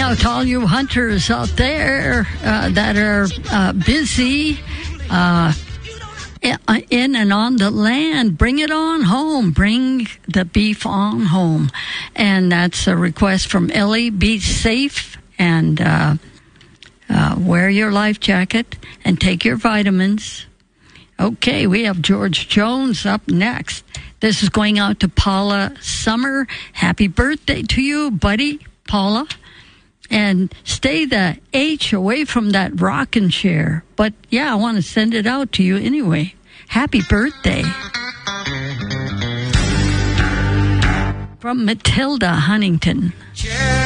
out to all you hunters out there that are busy in and on the land. Bring it on home. Bring the beef on home. And that's a request from Ellie. Be safe and wear your life jacket and take your vitamins. Okay, we have George Jones up next. This is going out to Paula Summer. Happy birthday to you, buddy, Paula. And stay the H away from that rocking chair. But, yeah, I want to send it out to you anyway. Happy birthday. From Matilda Huntington.